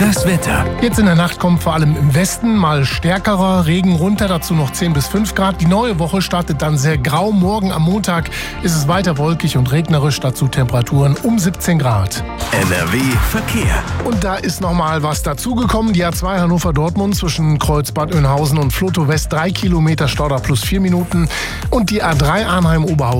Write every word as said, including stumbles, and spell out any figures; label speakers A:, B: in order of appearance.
A: Das Wetter.
B: Jetzt in der Nacht kommt vor allem im Westen mal stärkerer Regen runter, dazu noch zehn bis fünf Grad. Die neue Woche startet dann sehr grau. Morgen am Montag ist es weiter wolkig und regnerisch, dazu Temperaturen um siebzehn Grad.
A: N R W Verkehr.
B: Und da ist noch mal was dazugekommen. Die A zwei Hannover-Dortmund zwischen Kreuz-Bad Oeynhausen und Flotow West drei Kilometer Stau, da plus vier Minuten. Und die A drei Arnheim-Oberhausen